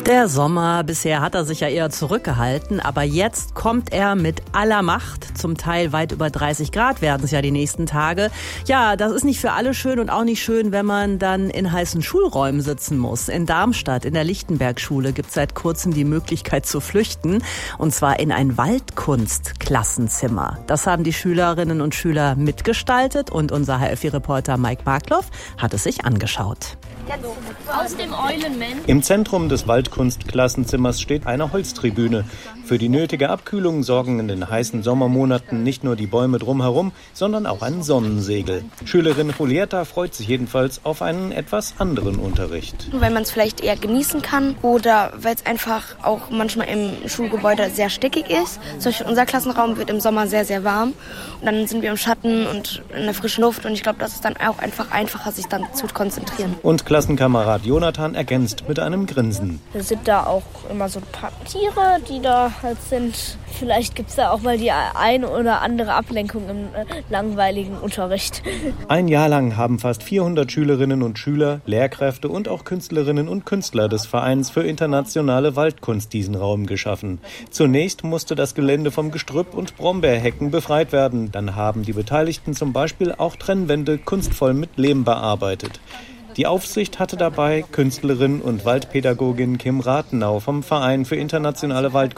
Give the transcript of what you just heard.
Der Sommer, bisher hat er sich ja eher zurückgehalten, aber jetzt kommt er mit aller Macht. Zum Teil weit über 30 Grad werden es ja die nächsten Tage. Ja, das ist nicht für alle schön und auch nicht schön, wenn man dann in heißen Schulräumen sitzen muss. In Darmstadt, in der Lichtenberg-Schule, gibt es seit kurzem die Möglichkeit zu flüchten. Und zwar in ein Waldkunstklassenzimmer. Das haben die Schülerinnen und Schüler mitgestaltet und unser HFI-Reporter Mike Markloff hat es sich angeschaut. Aus dem Eulenmann. Im Zentrum des Waldkunstklassenzimmers steht eine Holztribüne. Für die nötige Abkühlung sorgen in den heißen Sommermonaten nicht nur die Bäume drumherum, sondern auch ein Sonnensegel. Schülerin Julieta freut sich jedenfalls auf einen etwas anderen Unterricht. Weil man es vielleicht eher genießen kann oder weil es einfach auch manchmal im Schulgebäude sehr stickig ist. Zum Beispiel unser Klassenraum wird im Sommer sehr, sehr warm. Und dann sind wir im Schatten und in der frischen Luft. Und ich glaube, das ist dann auch einfach einfacher, sich dann zu konzentrieren. Und Klassenkamerad Jonathan ergänzt mit einem Grinsen. Es sind da auch immer so ein paar Tiere, die da halt sind. Vielleicht gibt es da auch mal die ein oder andere Ablenkung im langweiligen Unterricht. Ein Jahr lang haben fast 400 Schülerinnen und Schüler, Lehrkräfte und auch Künstlerinnen und Künstler des Vereins für internationale Waldkunst diesen Raum geschaffen. Zunächst musste das Gelände vom Gestrüpp und Brombeerhecken befreit werden. Dann haben die Beteiligten zum Beispiel auch Trennwände kunstvoll mit Lehm bearbeitet. Die Aufsicht hatte dabei Künstlerin und Waldpädagogin Kim Rathenau vom Verein für internationale Waldkunst